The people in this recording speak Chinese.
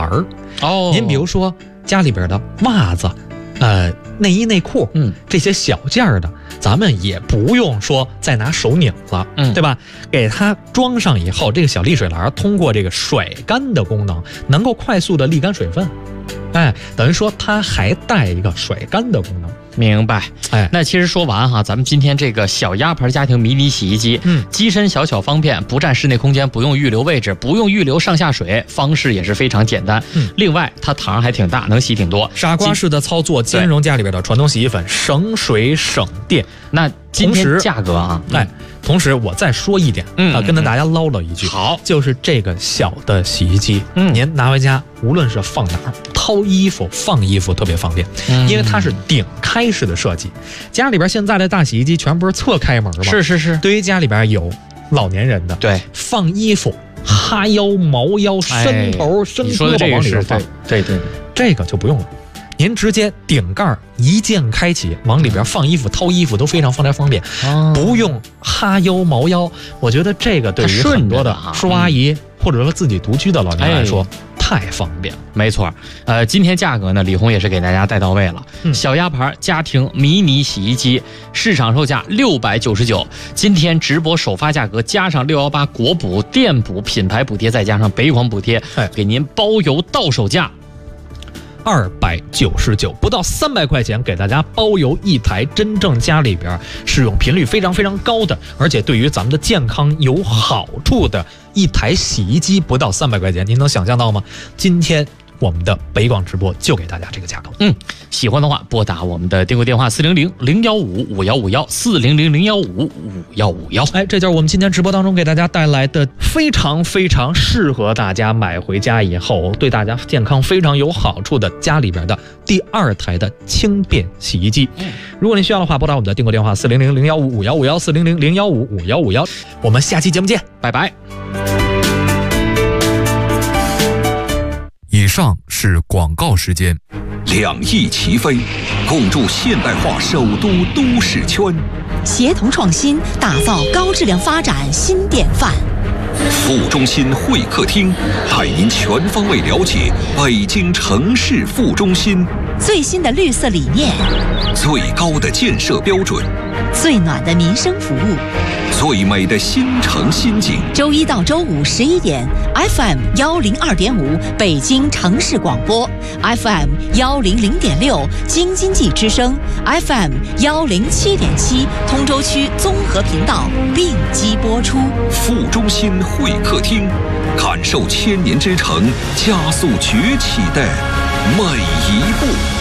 儿。您比如说家里边的袜子，内衣内裤，这些小件儿的，咱们也不用说再拿手拧了，对吧？给它装上以后，这个小沥水篮通过这个甩干的功能，能够快速的沥干水分，等于说它还带一个甩干的功能。 明白。那其实说完哈，咱们今天这个小鸭牌家庭迷你洗衣机，机身小巧方便，不占室内空间，不用预留位置，不用预留上下水，方式也是非常简单。另外它膛还挺大，能洗挺多。 傻瓜式的操作兼容家里边的传统洗衣粉，省水省电。 那今天价格啊， 同时我再说一点，跟大家唠唠一句， 好， 就是这个小的洗衣机，您拿回家，无论是放哪儿，掏衣服、放衣服特别方便，因为它是顶开式的设计。家里边现在的大洗衣机全不是侧开门吗？ 是。 对于家里边有老年人的， 对， 放衣服，哈腰、毛腰、伸头、伸胳膊往里边放， 对， 这个就不用了。您直接顶盖一键开启，往里边放衣服、掏衣服都非常方便，不用哈腰毛腰。我觉得这个对于很多的叔阿姨或者说自己独居的老年人来说，太方便了。 没错。今天价格呢，李红也是给大家带到位了。小鸭牌家庭迷你洗衣机市场售价699，今天直播首发价格加上618国补、电补、品牌补贴，再加上北广补贴，给您包邮到手价299，不到300块钱，给大家包邮一台真正家里边使用频率非常高的，而且对于咱们的健康有好处的一台洗衣机，不到300块钱，您能想象到吗？今天我们的北广直播就给大家这个价格。喜欢的话拨打我们的订购电话400-015-5151，400-015-5151。 这就是我们今天直播当中给大家带来的非常适合大家买回家以后对大家健康非常有好处的家里边的第2台的轻便洗衣机。如果您需要的话，拨打我们的订购电话400-015-5151，400-015-5151。我们下期节目见，拜拜。 以上是广告时间。 2翼齐飞，共筑现代化首都都市圈， 协同创新，打造高质量发展新典范。 副中心会客厅带您全方位了解北京城市副中心最新的绿色理念， 最高的建设标准， 最暖的民生服务， 最美的新城新景。 周一到周五11点 ，FM 102.5北京城市广播 ，FM 100.6京津冀之声 ，FM 107.7通州区综合频道并机播出。 副中心会客厅，感受千年之城加速崛起的每一步。